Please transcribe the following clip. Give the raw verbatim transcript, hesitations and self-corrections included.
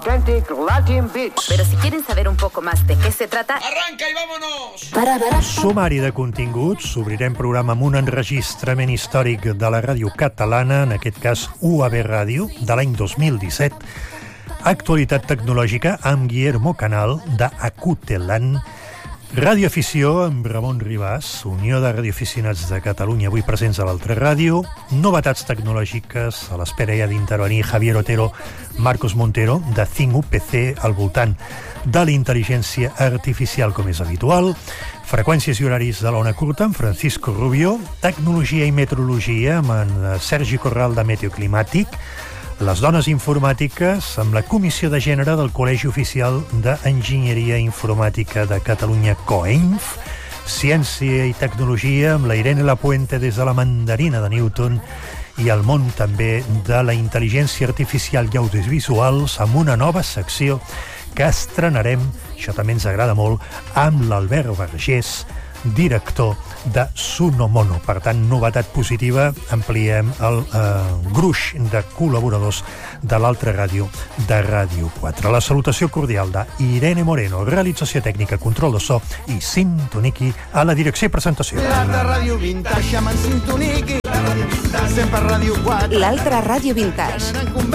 Authentic Latin Beats. Pero si quieren saber un poco más de qué se trata... ¡Arranca y vámonos! Para, para. Sumari de continguts. Obrirem programa amb un enregistrament històric de la ràdio catalana, en aquest cas U A B Ràdio, de l'any dos mil disset. Actualitat tecnològica amb Guillermo Canal, de Acutelan. Radioafició amb Ramon Ribàs, Unió de Radioaficionats de Catalunya, avui presents a l'altra ràdio. Novetats tecnològiques, a l'espera ja d'intervenir Javier Otero, Marcos Montero, de cinc U P C, al voltant de la intel·ligència artificial, com és habitual. Freqüències i horaris de l'ona curta, amb Francisco Rubio. Tecnologia i meteorologia, amb en Sergi Corral, de Meteoclimàtic. Les dones informàtiques, amb la Comissió de Gènere del Col·legi Oficial d'Enginyeria Informàtica de Catalunya, COENF. Ciència i tecnologia, amb la Irene Lapuente des de la Mandarina de Newton. I el món també de la intel·ligència artificial i audiovisuals, amb una nova secció que estrenarem, això també ens agrada molt, amb l'Albert Vergés, director de Sunomono. Per tant, novetat positiva, ampliem el eh, gruix de col·laboradors de l'altra ràdio, de Ràdio quatre. La salutació cordial d'Irene Moreno, realització tècnica, control de so, i Sintoniqui a la direcció i presentació. L'altra ràdio vintage amb en Sintoniqui, sempre Ràdio quatre. L'altra ràdio vintage.